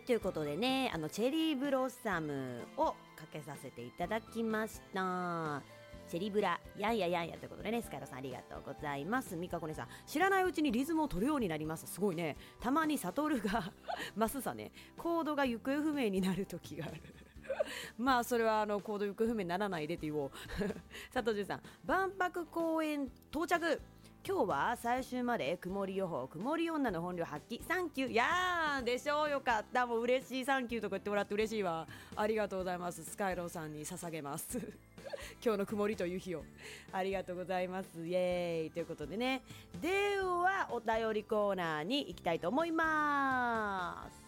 ということでね、チェリーブロッサムをかけさせていただきました。チェリブラやんややんやということでね、スカイロさんありがとうございます。みかこねさん、知らないうちにリズムを取るようになります。すごいね。たまにサトルがマスさね、コードが行方不明になる時があるまあそれはコード行方不明にならないでって言おう佐藤さん、万博公園到着。今日は最終まで曇り予報、曇り女の本領発揮、サンキュー。やーんでしょう。よかった。もう嬉しい。サンキューとか言ってもらって嬉しいわ。ありがとうございます。スカイローさんに捧げます今日の曇りという日をありがとうございます。イエーイということでね、ではお便りコーナーに行きたいと思います。